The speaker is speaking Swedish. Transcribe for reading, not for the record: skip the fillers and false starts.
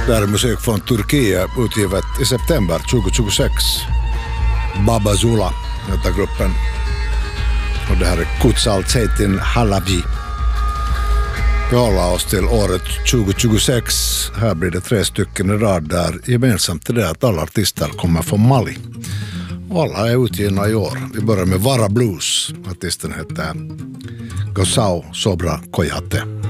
Det här är musik från Turkiet utgivet i september 2026. Baba Zula heter gruppen. Och det här är Kutsal Zeytin Halabi. Vi håller oss till året 2026. Här blir det 3 stycken i rad där gemensamt till det att alla artister kommer från Mali. Och alla är utgivna i år. Vi börjar med Vara Blues. Artisten heter Gosau Sobra Koyate.